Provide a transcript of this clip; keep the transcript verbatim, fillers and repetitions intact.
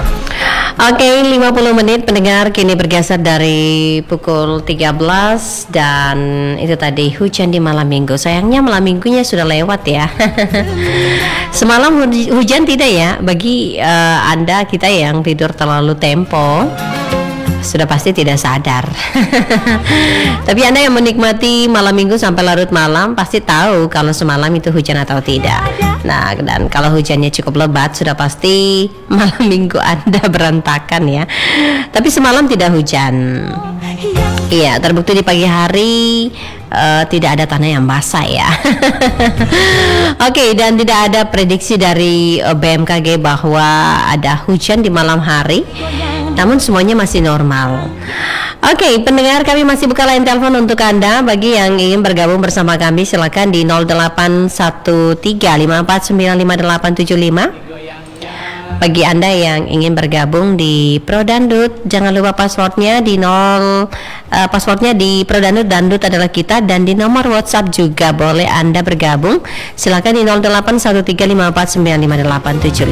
Oke, lima puluh menit pendengar kini bergeser dari pukul tiga belas dan itu tadi hujan di malam minggu. Sayangnya malam minggunya sudah lewat ya. Semalam hu- hujan tidak ya? Bagi eh, Anda kita yang tidur terlalu tempo sudah pasti tidak sadar. Tapi Anda yang menikmati malam minggu sampai larut malam pasti tahu kalau semalam itu hujan atau tidak. Nah, dan kalau hujannya cukup lebat sudah pasti malam minggu Anda berantakan ya. Tapi semalam tidak hujan. Iya, terbukti di pagi hari uh, tidak ada tanah yang basah ya. Oke, dan tidak ada prediksi dari uh, B M K G bahwa ada hujan di malam hari. Namun semuanya masih normal. Oke, pendengar, kami masih buka line telepon untuk Anda. Bagi yang ingin bergabung bersama kami silakan di nol delapan satu tiga lima empat sembilan lima delapan tujuh lima. Bagi Anda yang ingin bergabung di Pro Dandut, jangan lupa passwordnya di nol uh, passwordnya di Pro Dandut, Dandut adalah kita, dan di nomor WhatsApp juga boleh Anda bergabung. Silakan di nol delapan satu tiga lima empat sembilan lima delapan tujuh lima.